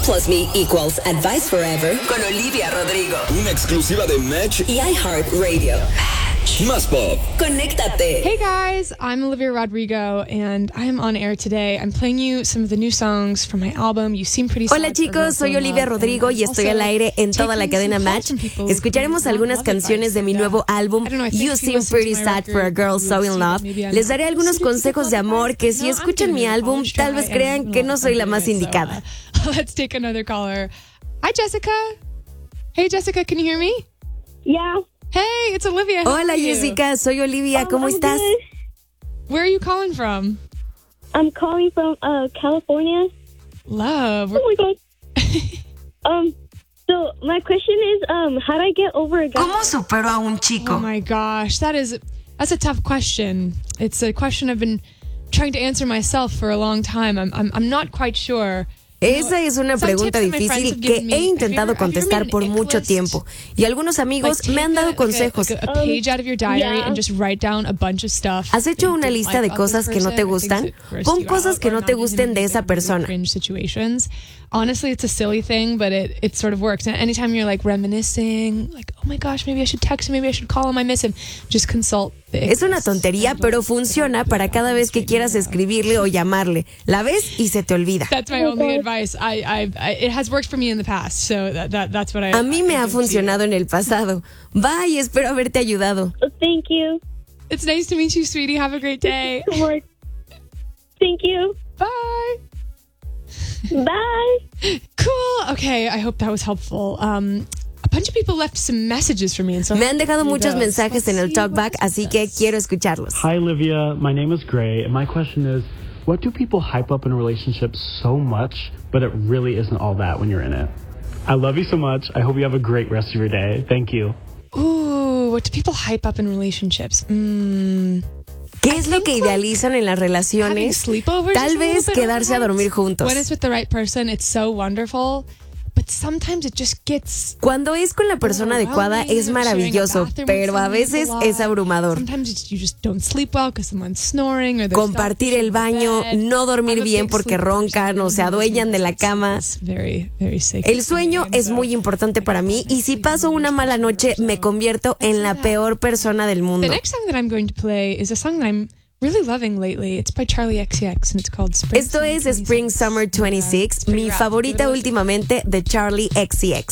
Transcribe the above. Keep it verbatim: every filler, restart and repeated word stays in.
plus me equals advice forever con Olivia Rodrigo. Una exclusiva de Match y iHeartRadio. Más Pop. Conéctate. Hey guys, I'm Olivia Rodrigo and I am on air today. I'm playing you some of the new songs from my album You Seem Pretty Sad. Hola chicos, soy Olivia Rodrigo y estoy al aire en toda la cadena Match. Escucharemos algunas canciones de mi nuevo álbum You Seem Pretty Sad for a Girl So in Love. Les daré algunos consejos de amor que si escuchan mi álbum tal vez crean que no soy la más indicada. Let's take another caller. Hi Jessica. Hey Jessica, can you hear me? Yeah. Hey, it's Olivia. How Hola are you? Jessica, soy Olivia, ¿cómo I'm estás? good. Where are you calling from? I'm calling from uh, California. Love. Oh my god. um, so my question is, um, how do I get over a guy? ¿Cómo supero a un Oh chico? my gosh, that is that's a tough question. It's a question I've been trying to answer myself for a long time. I'm I'm I'm not quite sure. Esa es una pregunta difícil que he intentado contestar por mucho tiempo y algunos amigos me han dado consejos. ¿Has hecho una lista de cosas que no te gustan? Pon cosas que no te gusten de esa persona. Honestly, it's a silly thing, but it, it sort of works. And anytime you're like reminiscing, like, oh my gosh, maybe I should text him, maybe I should call him, I miss him, just consult. Es una tontería, pero funciona para cada vez que quieras escribirle o llamarle. La ves y se te olvida. That's my only advice. I, I, I, it has worked for me in the past, so that, that, that's what I. A mí me ha funcionado en el pasado. Bye, espero haberte ayudado. Oh, thank you. It's nice to meet you, sweetie. Have a great day. Thank you. Bye. Bye. Cool. Okay, I hope that was helpful. Um, a bunch of people left some messages for me. And so me han dejado muchos mensajes en el talkback, así que quiero escucharlos. Hi, Olivia. My name is Gray, and my question is, what do people hype up in relationships so much, but it really isn't all that when you're in it? I love you so much. I hope you have a great rest of your day. Thank you. Ooh, what do people hype up in relationships? Mm. ¿Qué es lo que idealizan en las relaciones? Tal vez quedarse a dormir juntos. When it's with the right person, it's so wonderful. But sometimes it just gets Cuando es con la persona adecuada es maravilloso, pero a veces es abrumador. Compartir el baño, no dormir bien porque roncan o se adueñan de la cama. El sueño es muy importante para mí y si paso una mala noche me convierto en la peor persona del mundo. The next song that I'm going to play is a song that I'm really loving lately. It's by Charlie X C X and it's called Spring Esto es Spring Summer veintiséis, mi favorita últimamente de Charlie X C X.